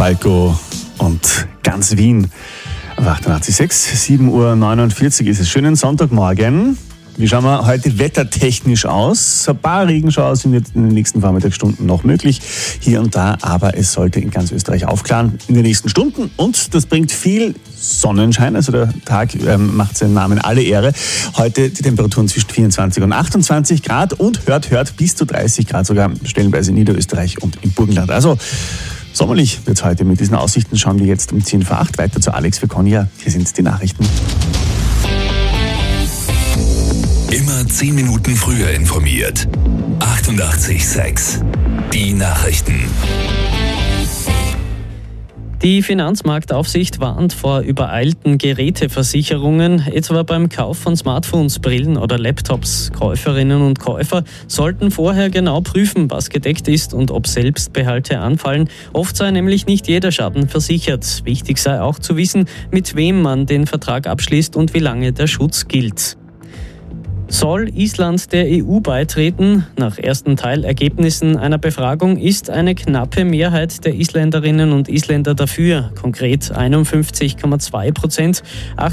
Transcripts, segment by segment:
Falco und ganz Wien auf 88,6, 7.49 Uhr ist es. Schönen Sonntagmorgen. Wie schauen wir heute wettertechnisch aus? Ein paar Regenschauer sind jetzt in den nächsten Vormittagsstunden noch möglich, hier und da, aber es sollte in ganz Österreich aufklaren in den nächsten Stunden und das bringt viel Sonnenschein, also der Tag macht seinen Namen alle Ehre. Heute die Temperaturen zwischen 24 und 28 Grad und hört bis zu 30 Grad sogar stellenweise in Niederösterreich und im Burgenland. Also sommerlich wird es heute. Mit diesen Aussichten schauen wir jetzt um 10 vor 8 weiter zu Alex für Konya. Hier sind die Nachrichten. Immer 10 Minuten früher informiert. 88,6. Die Nachrichten. Die Finanzmarktaufsicht warnt vor übereilten Geräteversicherungen, etwa beim Kauf von Smartphones, Brillen oder Laptops. Käuferinnen und Käufer sollten vorher genau prüfen, was gedeckt ist und ob Selbstbehalte anfallen. Oft sei nämlich nicht jeder Schaden versichert. Wichtig sei auch zu wissen, mit wem man den Vertrag abschließt und wie lange der Schutz gilt. Soll Island der EU beitreten? Nach ersten Teilergebnissen einer Befragung ist eine knappe Mehrheit der Isländerinnen und Isländer dafür, konkret 51,2%.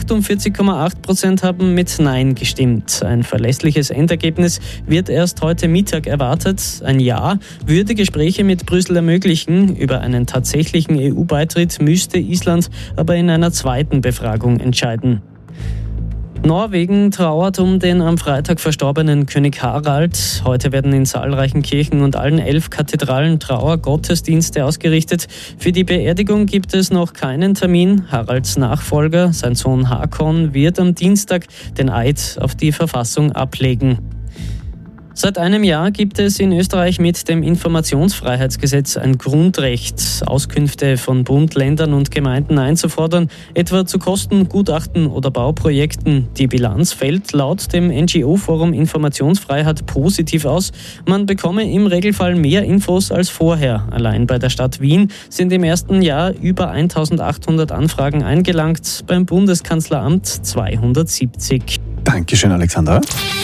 48,8% haben mit Nein gestimmt. Ein verlässliches Endergebnis wird erst heute Mittag erwartet. Ein Ja würde Gespräche mit Brüssel ermöglichen. Über einen tatsächlichen EU-Beitritt müsste Island aber in einer zweiten Befragung entscheiden. Norwegen trauert um den am Freitag verstorbenen König Harald. Heute werden in zahlreichen Kirchen und allen 11 Kathedralen Trauergottesdienste ausgerichtet. Für die Beerdigung gibt es noch keinen Termin. Haralds Nachfolger, sein Sohn Hakon, wird am Dienstag den Eid auf die Verfassung ablegen. Seit einem Jahr gibt es in Österreich mit dem Informationsfreiheitsgesetz ein Grundrecht, Auskünfte von Bund, Ländern und Gemeinden einzufordern, etwa zu Kosten, Gutachten oder Bauprojekten. Die Bilanz fällt laut dem NGO-Forum Informationsfreiheit positiv aus. Man bekomme im Regelfall mehr Infos als vorher. Allein bei der Stadt Wien sind im ersten Jahr über 1800 Anfragen eingelangt, beim Bundeskanzleramt 270. Dankeschön, Alexandra.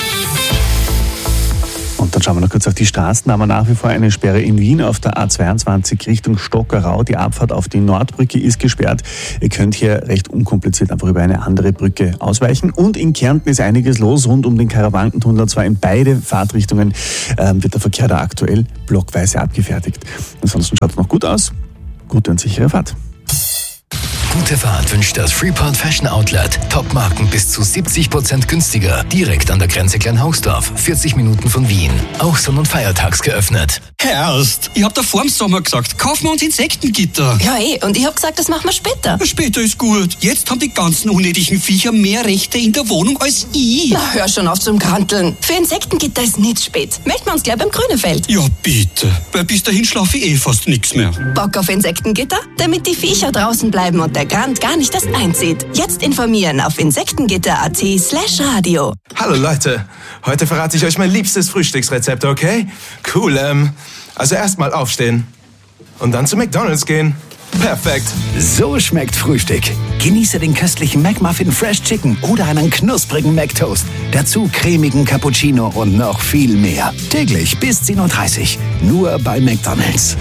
Und dann schauen wir noch kurz auf die Straßen. Da haben wir nach wie vor eine Sperre in Wien auf der A22 Richtung Stockerau. Die Abfahrt auf die Nordbrücke ist gesperrt. Ihr könnt hier recht unkompliziert einfach über eine andere Brücke ausweichen. Und in Kärnten ist einiges los rund um den Karawankentunnel. Und zwar in beide Fahrtrichtungen wird der Verkehr da aktuell blockweise abgefertigt. Ansonsten schaut es noch gut aus. Gute und sichere Fahrt. Gute Fahrt wünscht das Freeport Fashion Outlet. Top-Marken bis zu 70% günstiger. Direkt an der Grenze Kleinhausdorf. 40 Minuten von Wien. Auch sonn- und feiertags geöffnet. Herrst, ich hab da vor dem Sommer gesagt, kaufen wir uns Insektengitter. Ja und ich hab gesagt, das machen wir später. Später ist gut. Jetzt haben die ganzen unnötigen Viecher mehr Rechte in der Wohnung als ich. Na, hör schon auf zum Kranteln. Für Insektengitter ist nicht spät. Melden wir uns gleich beim Grünefeld. Ja bitte, weil bis dahin schlafe ich fast nichts mehr. Bock auf Insektengitter? Damit die Viecher draußen bleiben und der Grand gar nicht erst einzieht. Jetzt informieren auf insektengitter.at/radio. Hallo Leute, heute verrate ich euch mein liebstes Frühstücksrezept, okay? Cool, also erstmal aufstehen und dann zu McDonald's gehen. Perfekt. So schmeckt Frühstück. Genieße den köstlichen McMuffin Fresh Chicken oder einen knusprigen McToast. Dazu cremigen Cappuccino und noch viel mehr. Täglich bis 10:30 Uhr. Nur bei McDonald's.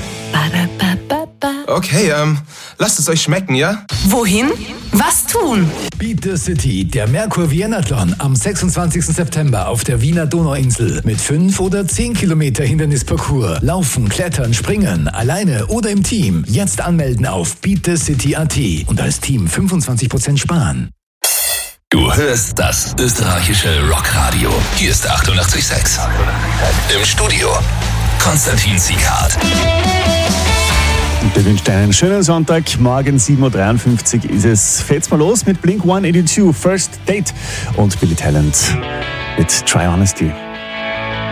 Okay, lasst es euch schmecken, ja? Wohin? Was tun? Beat the City, der Merkur Vienathlon am 26. September auf der Wiener Donauinsel mit 5 oder 10 Kilometer Hindernisparcours. Laufen, klettern, springen, alleine oder im Team. Jetzt anmelden auf beatthecity.at und als Team 25% sparen. Du hörst das österreichische Rockradio. Hier ist 88,6. Im Studio Konstantin Sieghardt. Und wir wünschen einen schönen Sonntag. Morgen 7.53 Uhr ist es. Fällt's mal los mit Blink-182, First Date und Billy Talent mit Try Honesty.